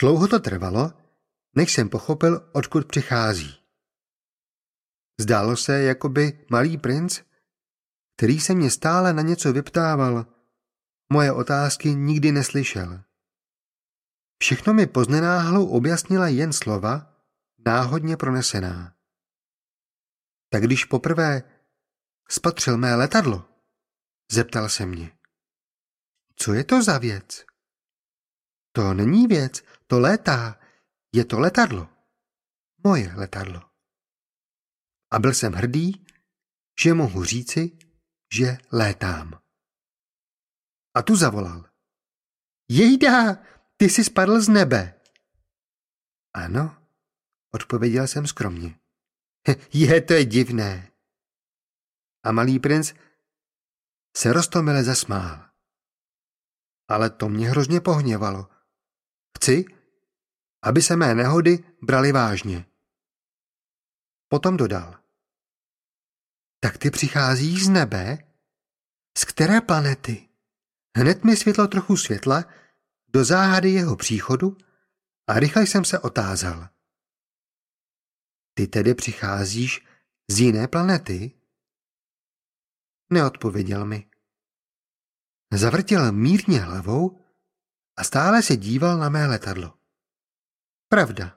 Dlouho to trvalo, než jsem pochopil, odkud přichází. Zdálo se, jako by malý princ, který se mě stále na něco vyptával, moje otázky nikdy neslyšel. Všechno mi poznenáhlou objasnila jen slova, náhodně pronesená. Tak když poprvé spatřil mé letadlo, zeptal se mě. Co je to za věc? To není věc, to létá, je to letadlo. Moje letadlo. A byl jsem hrdý, že mohu říci, že létám. A tu zavolal. Jejda, ty jsi spadl z nebe. Ano, odpověděl jsem skromně. To je divné. A malý princ se roztomile zasmál. Ale to mě hrozně pohněvalo. Chci, aby se mé nehody brali vážně. Potom dodal. Tak ty přicházíš z nebe? Z které planety? Hned mi světlo trochu světla do záhady jeho příchodu a rychle jsem se otázal. Ty tedy přicházíš z jiné planety? Neodpověděl mi. Zavrtěl mírně hlavou a stále se díval na mé letadlo. Pravda.